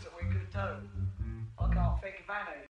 that we could do. I can't think of any.